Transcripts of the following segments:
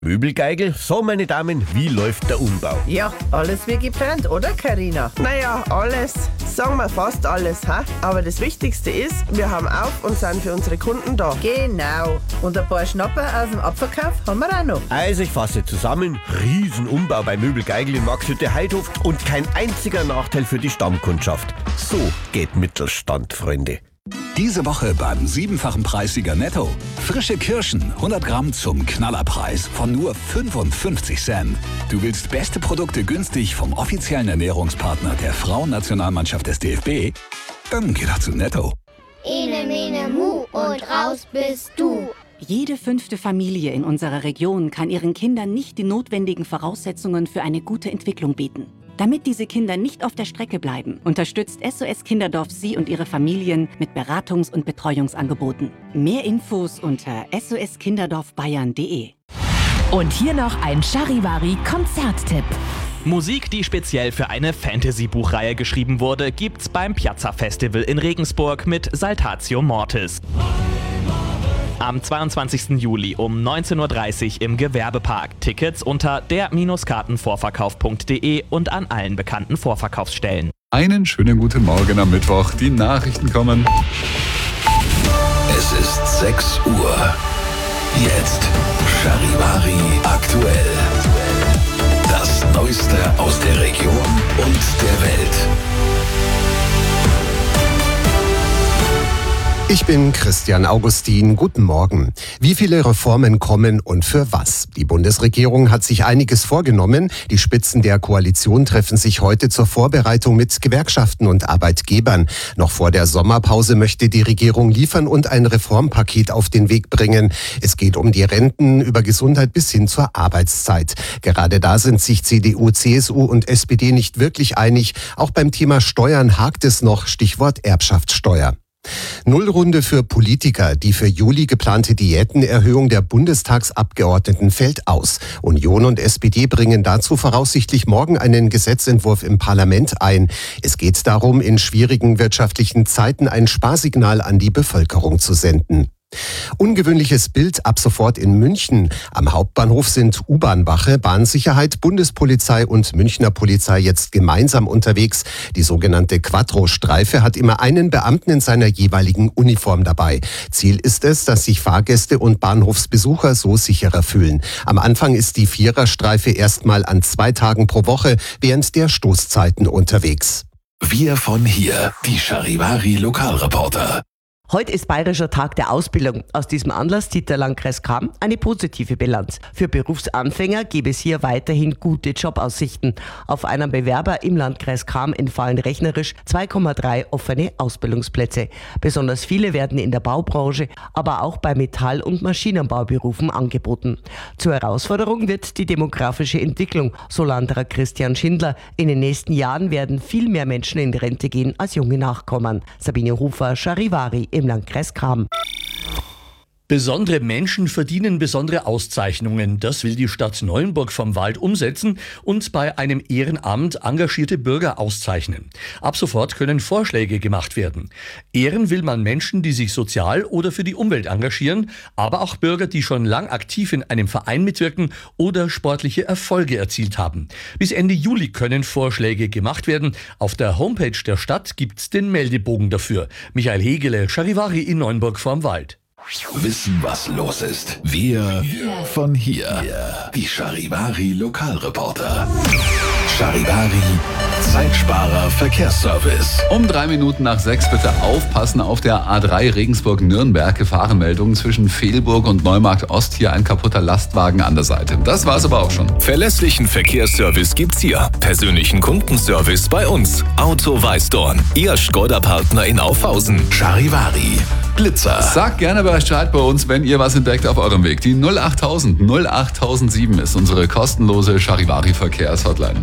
Möbelgeigel, so meine Damen, wie läuft der Umbau? Ja, alles wie geplant, oder Carina? Naja, alles. Sagen wir fast alles, ha? Aber das Wichtigste ist, wir haben auf und sind für unsere Kunden da. Genau. Und ein paar Schnapper aus dem Abverkauf haben wir auch noch. Also ich fasse zusammen, Riesenumbau bei Möbelgeigel in Maxhütte-Heidhof und kein einziger Nachteil für die Stammkundschaft. So geht Mittelstand, Freunde. Diese Woche beim 7-fachen Preissieger Netto. Frische Kirschen, 100 Gramm zum Knallerpreis von nur 55 Cent. Du willst beste Produkte günstig vom offiziellen Ernährungspartner der Frauennationalmannschaft des DFB? Dann geh doch zu Netto. Ene, mene, mu und raus bist du. Jede 5. Familie in unserer Region kann ihren Kindern nicht die notwendigen Voraussetzungen für eine gute Entwicklung bieten. Damit diese Kinder nicht auf der Strecke bleiben, unterstützt SOS Kinderdorf Sie und Ihre Familien mit Beratungs- und Betreuungsangeboten. Mehr Infos unter soskinderdorfbayern.de. Und hier noch ein Charivari-Konzerttipp. Musik, die speziell für eine Fantasy-Buchreihe geschrieben wurde, gibt's beim Piazza Festival in Regensburg mit Saltatio Mortis. Am 22. Juli um 19.30 Uhr im Gewerbepark. Tickets unter der-kartenvorverkauf.de und an allen bekannten Vorverkaufsstellen. Einen schönen guten Morgen am Mittwoch. Die Nachrichten kommen. Es ist 6 Uhr. Jetzt Charivari aktuell. Das Neueste aus der Region und der Welt. Ich bin Christian Augustin. Guten Morgen. Wie viele Reformen kommen und für was? Die Bundesregierung hat sich einiges vorgenommen. Die Spitzen der Koalition treffen sich heute zur Vorbereitung mit Gewerkschaften und Arbeitgebern. Noch vor der Sommerpause möchte die Regierung liefern und ein Reformpaket auf den Weg bringen. Es geht um die Renten, über Gesundheit bis hin zur Arbeitszeit. Gerade da sind sich CDU, CSU und SPD nicht wirklich einig. Auch beim Thema Steuern hakt es noch. Stichwort Erbschaftssteuer. Nullrunde für Politiker. Die für Juli geplante Diätenerhöhung der Bundestagsabgeordneten fällt aus. Union und SPD bringen dazu voraussichtlich morgen einen Gesetzentwurf im Parlament ein. Es geht darum, in schwierigen wirtschaftlichen Zeiten ein Sparsignal an die Bevölkerung zu senden. Ungewöhnliches Bild ab sofort in München. Am Hauptbahnhof sind U-Bahn-Wache, Bahnsicherheit, Bundespolizei und Münchner Polizei jetzt gemeinsam unterwegs. Die sogenannte Quattro-Streife hat immer einen Beamten in seiner jeweiligen Uniform dabei. Ziel ist es, dass sich Fahrgäste und Bahnhofsbesucher so sicherer fühlen. Am Anfang ist die Viererstreife erstmal an 2 Tagen pro Woche während der Stoßzeiten unterwegs. Wir von hier, die Charivari Lokalreporter. Heute ist Bayerischer Tag der Ausbildung. Aus diesem Anlass zieht der Landkreis Cham eine positive Bilanz. Für Berufsanfänger gäbe es hier weiterhin gute Jobaussichten. Auf einen Bewerber im Landkreis Cham entfallen rechnerisch 2,3 offene Ausbildungsplätze. Besonders viele werden in der Baubranche, aber auch bei Metall- und Maschinenbauberufen angeboten. Zur Herausforderung wird die demografische Entwicklung, so Landrat Christian Schindler. In den nächsten Jahren werden viel mehr Menschen in Rente gehen als junge Nachkommen. Sabine Hofer, Charivari im Landkreis Cham. Besondere Menschen verdienen besondere Auszeichnungen. Das will die Stadt Neuenburg vom Wald umsetzen und bei einem Ehrenamt engagierte Bürger auszeichnen. Ab sofort können Vorschläge gemacht werden. Ehren will man Menschen, die sich sozial oder für die Umwelt engagieren, aber auch Bürger, die schon lang aktiv in einem Verein mitwirken oder sportliche Erfolge erzielt haben. Bis Ende Juli können Vorschläge gemacht werden. Auf der Homepage der Stadt gibt's den Meldebogen dafür. Michael Hegele, Charivari in Neuenburg vorm Wald. Wissen, was los ist. Wir von hier. Die Charivari Lokalreporter. Charivari Zeitsparer Verkehrsservice. Um 3 Minuten nach 6 bitte aufpassen auf der A3 Regensburg-Nürnberg. Gefahrenmeldungen zwischen Fehlburg und Neumarkt Ost. Hier ein kaputter Lastwagen an der Seite. Das war's aber auch schon. Verlässlichen Verkehrsservice gibt's hier. Persönlichen Kundenservice bei uns. Auto Weißdorn. Ihr Skoda-Partner in Aufhausen. Charivari. Blitzer. Sagt gerne Bescheid bei uns, wenn ihr was entdeckt auf eurem Weg. Die 08000 08007 ist unsere kostenlose Charivari-Verkehrshotline.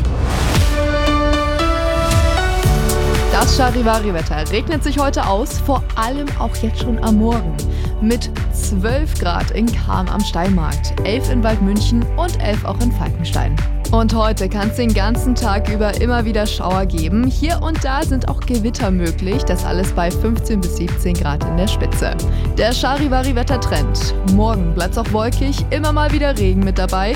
Das Charivari-Wetter regnet sich heute aus, vor allem auch jetzt schon am Morgen. Mit 12 Grad in Cham am Steilmarkt, 11 in Waldmünchen und 11 auch in Falkenstein. Und heute kann es den ganzen Tag über immer wieder Schauer geben. Hier und da sind auch Gewitter möglich. Das alles bei 15 bis 17 Grad in der Spitze. Der Charivari-Wettertrend. Morgen bleibt es auch wolkig, immer mal wieder Regen mit dabei.